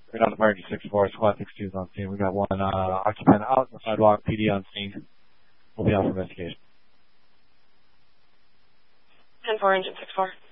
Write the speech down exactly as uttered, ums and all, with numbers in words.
Right on the Emergency six four, Squad six two is on scene. We got one uh, occupant out on the sidewalk, P D on scene. We'll be out for investigation. ten four, Engine six four.